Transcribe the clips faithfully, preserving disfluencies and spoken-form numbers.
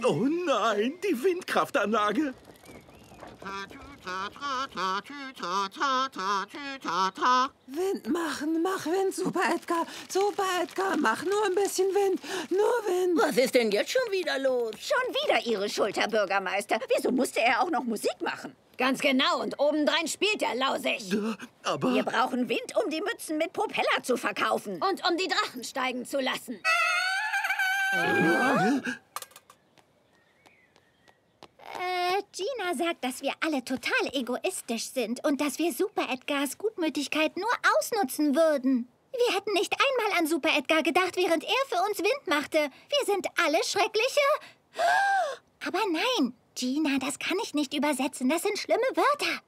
Oh nein, die Windkraftanlage. Wind machen, mach Wind, Super Edgar. Super Edgar, mach nur ein bisschen Wind. Nur Wind. Was ist denn jetzt schon wieder los? Schon wieder Ihre Schuld, Herr Bürgermeister. Wieso musste er auch noch Musik machen? Ganz genau, und obendrein spielt er lausig. Aber... Wir brauchen Wind, um die Mützen mit Propeller zu verkaufen. Und um die Drachen steigen zu lassen. Äh, Gina sagt, dass wir alle total egoistisch sind und dass wir Super Edgars Gutmütigkeit nur ausnutzen würden. Wir hätten nicht einmal an Super Edgar gedacht, während er für uns Wind machte. Wir sind alle schreckliche... Aber nein, Gina, das kann ich nicht übersetzen. Das sind schlimme Wörter.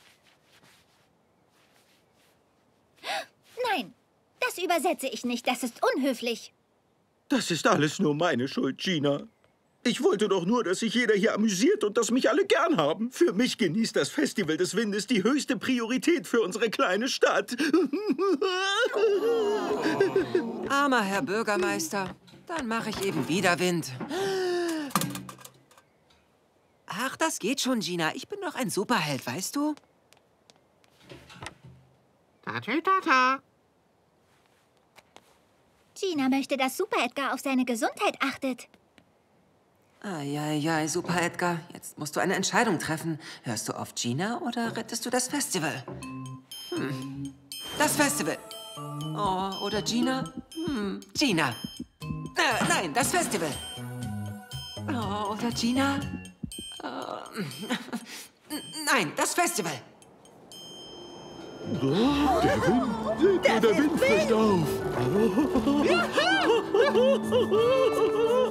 Nein, das übersetze ich nicht. Das ist unhöflich. Das ist alles nur meine Schuld, Gina. Ich wollte doch nur, dass sich jeder hier amüsiert und dass mich alle gern haben. Für mich genießt das Festival des Windes die höchste Priorität für unsere kleine Stadt. Armer Herr Bürgermeister. Dann mache ich eben wieder Wind. Ach, das geht schon, Gina. Ich bin doch ein Superheld, weißt du? Tatütata. Gina möchte, dass Super Edgar auf seine Gesundheit achtet. Eieiei, Super Edgar. Jetzt musst du eine Entscheidung treffen. Hörst du auf Gina oder rettest du das Festival? Hm. Das Festival. Oh, oder Gina? Hm, Gina. Äh, nein, das Festival. Oh, oder Gina? Oh. Nein, das Festival. Oh, der Wind, der, der, der Wind frischt auf.